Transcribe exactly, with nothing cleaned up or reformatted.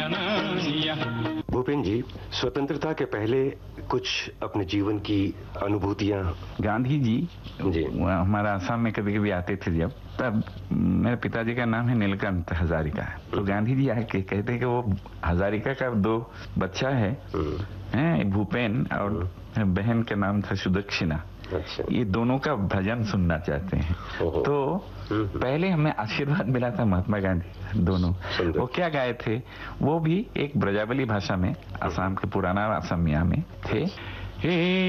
भूपेन जी, स्वतंत्रता के पहले कुछ अपने जीवन की अनुभूतियां। गांधी जी जी हमारा आसाम में कभी कभी आते थे जब, तब मेरे पिताजी का नाम है नीलकंठ हजारिका। तो गांधी जी आके कहते कि वो हजारिका का दो बच्चा है, हैं भूपेन, और बहन का नाम था सुदक्षिणा। अच्छा। ये दोनों का भजन सुनना चाहते हैं। तो पहले हमें आशीर्वाद मिला था महात्मा गांधी दोनों। वो क्या गाए थे, वो भी एक ब्रजावली भाषा में, असम के पुराना असमिया में थे। हे